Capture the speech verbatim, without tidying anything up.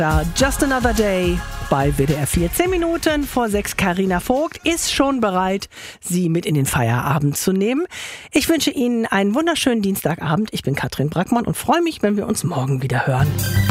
Da Just Another Day bei W D R vier. Zehn Minuten vor sechs. Carina Vogt ist schon bereit, Sie mit in den Feierabend zu nehmen. Ich wünsche Ihnen einen wunderschönen Dienstagabend. Ich bin Katrin Brackmann und freue mich, wenn wir uns morgen wieder hören.